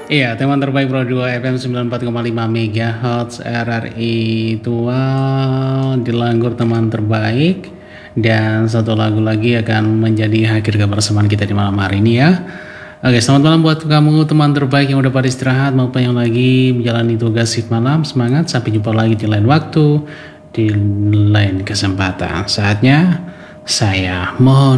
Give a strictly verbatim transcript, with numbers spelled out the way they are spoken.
Iya, teman terbaik Pro dua F M sembilan puluh empat koma lima MHz R R I tua dilanggur teman terbaik. Dan satu lagu lagi akan menjadi akhir kebersamaan kita di malam hari ini ya. Oke, selamat malam buat kamu teman terbaik yang udah pada istirahat maupun yang lagi menjalani tugas shift malam. Semangat, sampai jumpa lagi di lain waktu, di lain kesempatan. Saatnya saya mohon